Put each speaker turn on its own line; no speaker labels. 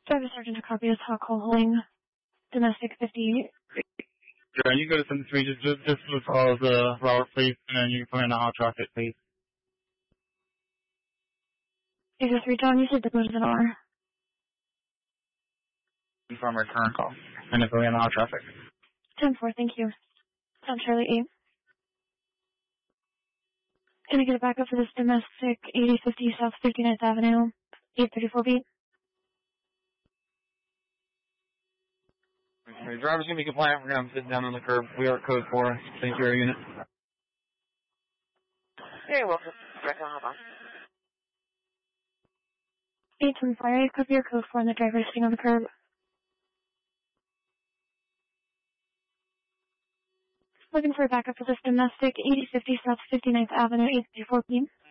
Driver Sergeant, a copy of talk holding domestic 58.
Sure, you go to 73, just follow the Robert, please, and then you can put in the hot traffic, please.
83 John, you said that was an R.
Confirm our current call, and then put in the hot traffic.
10-4, thank you. Sound Charlie 8. Can I get a backup for this domestic 8050 South 59th Avenue, 834 beat?
Okay, driver's gonna be compliant. We're gonna sit down on the curb. We are at code 4. Thank you, our unit.
Hey, welcome. Back on, hold on.
825, copy your code 4 and the driver is sitting on the curb. Looking for a backup for this domestic 8050 South 59th Avenue, 834 beat.